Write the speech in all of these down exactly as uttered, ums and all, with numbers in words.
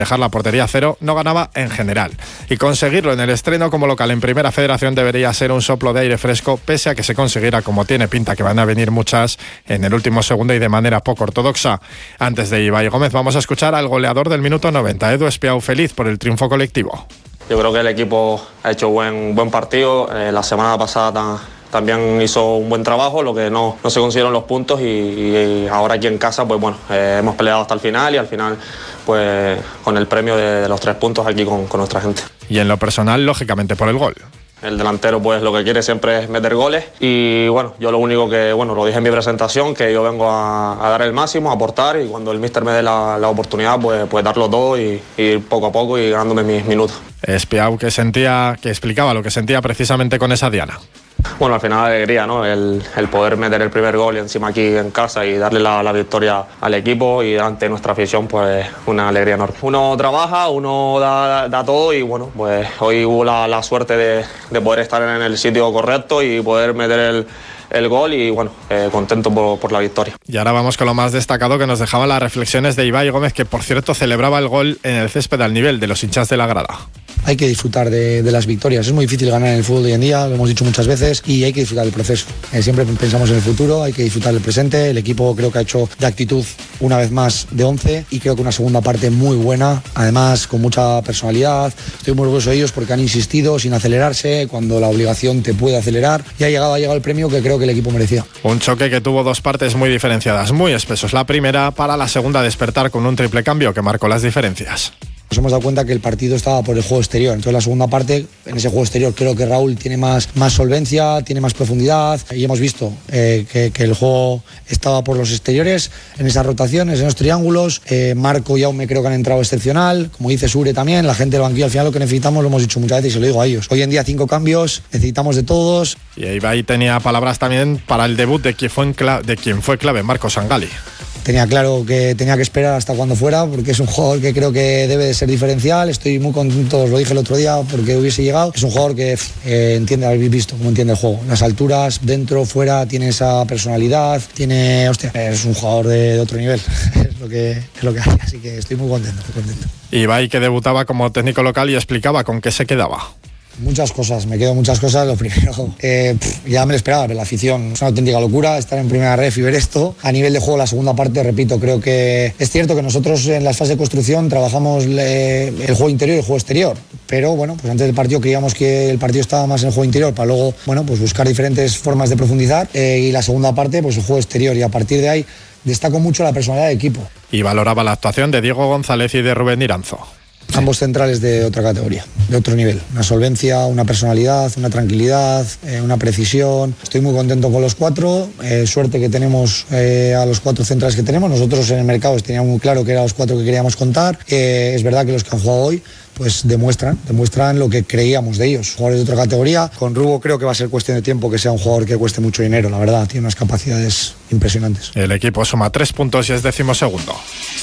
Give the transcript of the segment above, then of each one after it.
dejar la portería a cero, no ganaba en general. Y conseguirlo en el estreno como local en Primera Federación debería ser un soplo de aire fresco, pese a que se consiguiera, como tiene pinta que van a venir muchas, en el último segundo y de manera poco ortodoxa. Antes de Ibai Gómez, vamos a escuchar al goleador del minuto noventa, Edu Espiau, feliz por el triunfo colectivo. Yo creo que el equipo ha hecho buen, buen partido. Eh, la semana pasada tan, también hizo un buen trabajo, lo que no, no se consiguieron los puntos y, y ahora aquí en casa pues bueno, eh, hemos peleado hasta el final y al final pues con el premio de, de los tres puntos aquí con, con nuestra gente. Y en lo personal, lógicamente por el gol. El delantero pues lo que quiere siempre es meter goles y bueno, yo lo único que, bueno, lo dije en mi presentación, que yo vengo a, a dar el máximo, a aportar y cuando el míster me dé la, la oportunidad pues, pues darlo todo y, y ir poco a poco y ganándome mis minutos. Espiau que sentía, que explicaba lo que sentía precisamente con esa diana. Bueno, al final alegría, ¿no? El, el poder meter el primer gol y encima aquí en casa y darle la, la victoria al equipo y ante nuestra afición, pues una alegría enorme. Uno trabaja, uno da, da todo y bueno, pues hoy hubo la, la suerte de, de poder estar en el sitio correcto y poder meter el, el gol y bueno, eh, contento por, por la victoria. Y ahora vamos con lo más destacado que nos dejaban las reflexiones de Ibai Gómez, que por cierto celebraba el gol en el césped al nivel de los hinchas de la grada. Hay que disfrutar de, de las victorias. Es muy difícil ganar en el fútbol hoy en día, lo hemos dicho muchas veces, y hay que disfrutar del proceso. Eh, siempre pensamos en el futuro, hay que disfrutar del presente. El equipo creo que ha hecho de actitud una vez más de once y creo que una segunda parte muy buena, además con mucha personalidad. Estoy muy orgulloso de ellos porque han insistido sin acelerarse cuando la obligación te puede acelerar y ha llegado, ha llegado el premio que creo que el equipo merecía. Un choque que tuvo dos partes muy diferenciadas, muy espesos. La primera para la segunda despertar con un triple cambio que marcó las diferencias. Nos hemos dado cuenta que el partido estaba por el juego exterior. Entonces la segunda parte, en ese juego exterior creo que Raúl tiene más, más solvencia, tiene más profundidad y hemos visto eh, que, que el juego estaba por los exteriores, en esas rotaciones, en los triángulos. Eh, Marco y Jaume creo que han entrado excepcional, como dice Sure también, la gente del banquillo al final lo que necesitamos lo hemos dicho muchas veces y se lo digo a ellos. Hoy en día cinco cambios, necesitamos de todos. Y Ibai tenía palabras también para el debut de quien fue, en clave, de quien fue clave, Marco Sangali. Tenía claro que tenía que esperar hasta cuando fuera porque es un jugador que creo que debe de ser diferencial. Estoy muy contento, os lo dije el otro día, porque hubiese llegado. Es un jugador que eh, entiende, habéis visto cómo entiende el juego. Las alturas, dentro, fuera, tiene esa personalidad, tiene, hostia, es un jugador de, de otro nivel. es lo que es lo que hay, así que estoy muy contento, muy contento. Ibai que debutaba como técnico local y explicaba con qué se quedaba. Muchas cosas, me quedo muchas cosas. Lo primero, eh, pff, ya me lo esperaba, pero la afición es una auténtica locura estar en primera ref y ver esto. A nivel de juego, la segunda parte, repito, creo que es cierto que nosotros en las fases de construcción trabajamos eh, el juego interior y el juego exterior, pero bueno, pues antes del partido creíamos que el partido estaba más en el juego interior para luego, bueno, pues buscar diferentes formas de profundizar eh, y la segunda parte, pues el juego exterior y a partir de ahí destaco mucho la personalidad del equipo. Y valoraba la actuación de Diego González y de Rubén Iranzo. Ambos centrales de otra categoría, de otro nivel. Una solvencia, una personalidad, una tranquilidad, eh, una precisión. Estoy muy contento con los cuatro. Eh, suerte que tenemos eh, a los cuatro centrales que tenemos. Nosotros en el mercado teníamos muy claro que eran los cuatro que queríamos contar. Eh, es verdad que los que han jugado hoy pues demuestran, demuestran lo que creíamos de ellos. Jugadores de otra categoría. Con Rubo creo que va a ser cuestión de tiempo que sea un jugador que cueste mucho dinero, la verdad. Tiene unas capacidades impresionantes. El equipo suma tres puntos y es decimosegundo.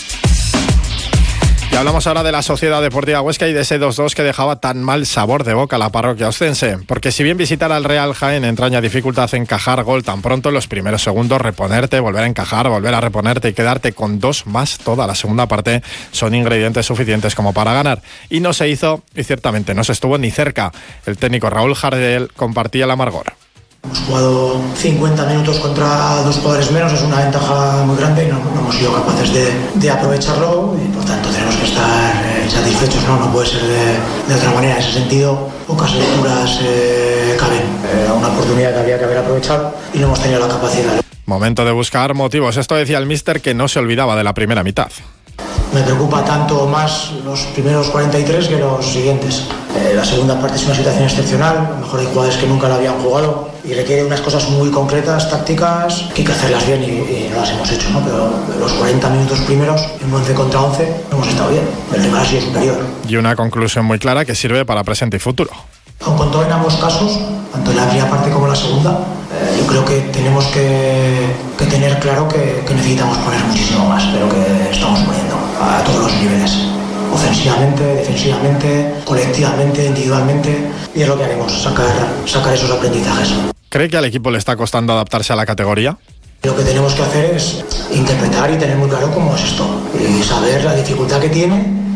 Y hablamos ahora de la Sociedad Deportiva Huesca y de ese dos dos que dejaba tan mal sabor de boca a la parroquia ostense. Porque si bien visitar al Real Jaén entraña dificultad encajar gol tan pronto, en los primeros segundos reponerte, volver a encajar, volver a reponerte y quedarte con dos más toda la segunda parte son ingredientes suficientes como para ganar. Y no se hizo, y ciertamente no se estuvo ni cerca. El técnico Raúl Jardel compartía el amargor. Hemos jugado cincuenta minutos contra dos jugadores menos, es una ventaja muy grande y no, no hemos sido capaces de, de aprovecharlo y por tanto tenemos que estar eh, satisfechos, ¿no? No puede ser de, de otra manera. En ese sentido, pocas lecturas eh, caben. Era una oportunidad que había que haber aprovechado y no hemos tenido la capacidad. Momento de buscar motivos. Esto decía el míster, que no se olvidaba de la primera mitad. Me preocupa tanto más los primeros cuarenta y tres que los siguientes. Eh, la segunda parte es una situación excepcional, a lo mejor hay jugadores que nunca la habían jugado y requiere unas cosas muy concretas, tácticas, que hay que hacerlas bien y, y no las hemos hecho, ¿no? Pero los cuarenta minutos primeros, en once contra once, hemos estado bien. El rival ha sido superior. Y una conclusión muy clara que sirve para presente y futuro. Aun con todo, en ambos casos, tanto en la primera parte como en la segunda, eh, yo creo que tenemos que, que tener claro que, que necesitamos poner muchísimo más de lo que estamos poniendo a todos los niveles. Ofensivamente, defensivamente, colectivamente, individualmente, y es lo que haremos, sacar, sacar esos aprendizajes. ¿Cree que al equipo le está costando adaptarse a la categoría? Lo que tenemos que hacer es interpretar y tener muy claro cómo es esto y saber la dificultad que tiene